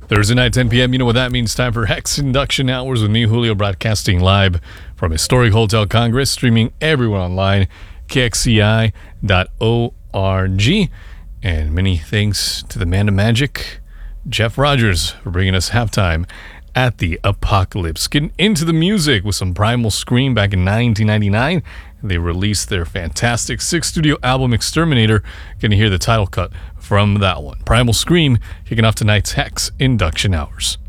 Thursday night, 10 p.m. You know what that means. Time for Hex Induction Hours with me, Julio, broadcasting live from Historic Hotel Congress, streaming everywhere online, kxci.org. And many thanks to the man of magic, Jeff Rogers, for bringing us halftime at the Apocalypse. Getting into the music with some Primal Scream back in 1999. They released their fantastic 6th studio album, Exterminator. Gonna hear the title cut from that one. Primal Scream kicking off tonight's Hex Induction Hours.